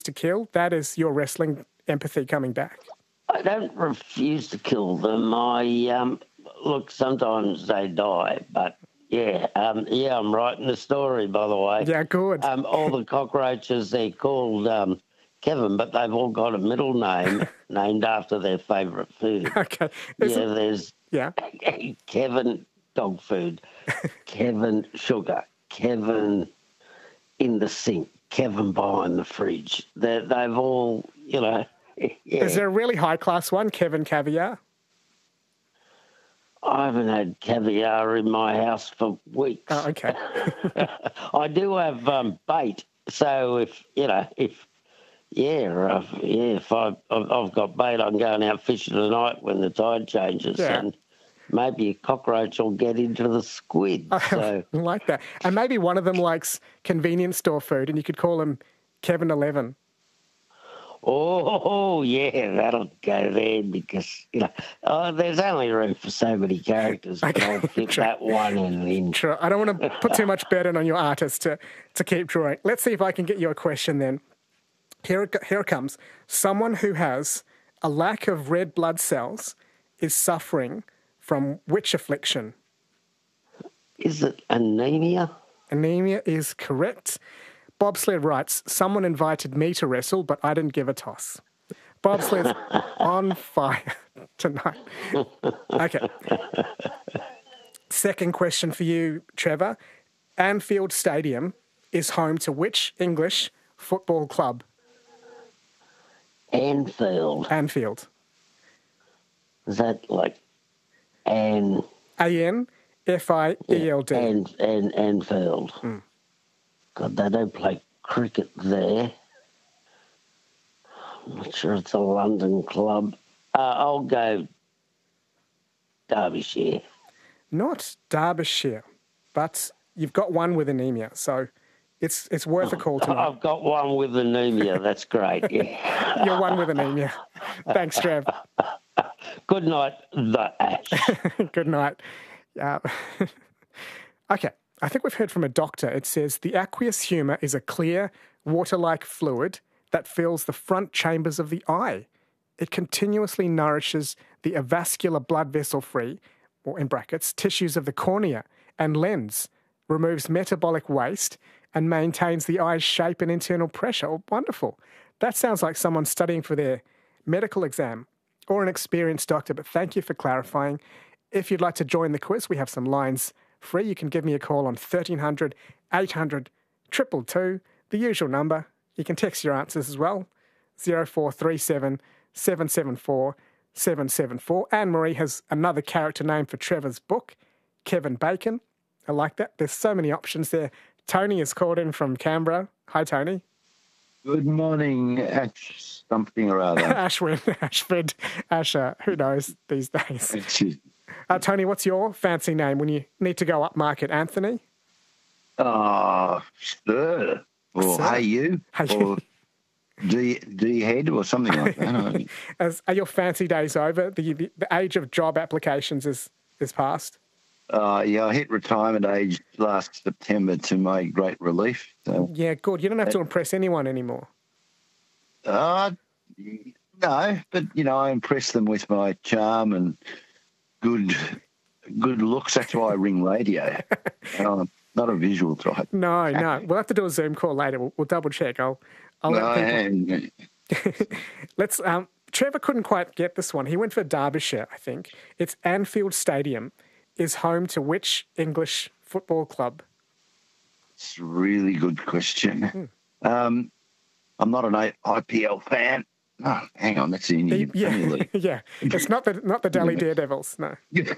to kill, that is your wrestling empathy coming back. I don't refuse to kill them. Look, sometimes they die, but I'm writing the story, by the way. Yeah, good. All the cockroaches, they're called Kevin, but they've all got a middle name named after their favourite food. Okay. There's Kevin dog food, Kevin sugar, Kevin in the sink, Kevin behind the fridge. They've all, Yeah. Is there a really high-class one, Kevin Caviar? I haven't had caviar in my house for weeks. Oh, okay. I do have bait. So if I've got bait, I'm going out fishing tonight when the tide changes, and maybe a cockroach will get into the squid. So. I like that. And maybe one of them likes convenience store food, and you could call him Kevin 11. Oh, yeah, that'll go there because, there's only room for so many characters. But I'll fit that one in. Sure. I don't want to put too much burden on your artist to keep drawing. Let's see if I can get you a question then. Here it comes. Someone who has a lack of red blood cells is suffering from which affliction? Is it anemia? Anemia is correct. Bobsled writes, someone invited me to wrestle, but I didn't give a toss. Bobsled's on fire tonight. Okay. Second question for you, Trevor. Anfield Stadium is home to which English football club? Anfield. Is that like Anfield? Anfield. God, they don't play cricket there. I'm not sure it's a London club. I'll go Derbyshire. Not Derbyshire, but you've got one with anemia, so it's worth a call tonight. I've got one with anemia. That's great. Yeah. You're one with anemia. Thanks, Trev. Good night, the Ash. Good night. Okay. I think we've heard from a doctor. It says the aqueous humour is a clear, water-like fluid that fills the front chambers of the eye. It continuously nourishes the avascular blood vessel-free, or in brackets, tissues of the cornea and lens, removes metabolic waste, and maintains the eye's shape and internal pressure. Oh, wonderful. That sounds like someone studying for their medical exam or an experienced doctor, but thank you for clarifying. If you'd like to join the quiz, we have some lines free. You can give me a call on 1300 800 222, the usual number. You can text your answers as well, 0437 774 774. Anne-Marie has another character name for Trevor's book, Kevin Bacon. I like that. There's so many options there. Tony is called in from Canberra. Hi, Tony. Good morning, Ash something or other. Ashford, Asher, who knows these days. Tony, what's your fancy name when you need to go up market? Anthony? Sir. Or Sir. Hey You. Or D Head or something like that. Are your fancy days over? The age of job applications is past? I hit retirement age last September to my great relief. So. Yeah, good. You don't have to impress anyone anymore. No, but, I impress them with my charm and good looks. That's why I ring radio. I'm not a visual type. No. We'll have to do a Zoom call later. We'll double check. I'll let people... Let's. Trevor couldn't quite get this one. He went for Derbyshire, I think. It's Anfield Stadium is home to which English football club? It's a really good question. I'm not an IPL fan. Oh, hang on, that's the Indian Premier League. Yeah, it's not the Delhi Daredevils, no.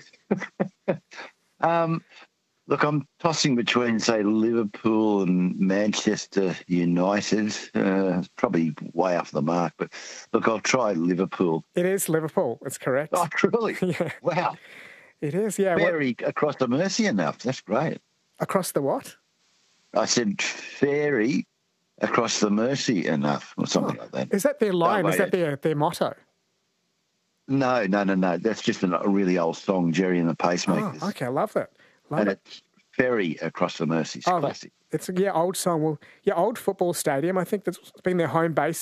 Look, I'm tossing between, say, Liverpool and Manchester United. It's probably way off the mark, but look, I'll try Liverpool. It is Liverpool. It's correct. Oh, truly? Yeah. Wow. It is, yeah. Ferry across the Mersey enough. That's great. Across the what? I said ferry across the Mersey enough or something like that. Is that their line? Is that their motto? No. That's just a really old song, Jerry and the Pacemakers. Oh, okay, I love that. It's ferry across the Mersey's classic. It's old song. Well, old football stadium. I think that's been their home base